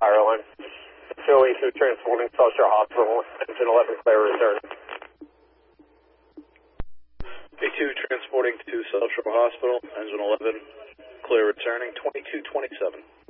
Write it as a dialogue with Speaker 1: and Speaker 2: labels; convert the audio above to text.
Speaker 1: Ireland. Philly to transporting South Shore Hospital, engine 11 clear return.
Speaker 2: A2 transporting to South Shore Hospital, engine 11 clear returning, 2227.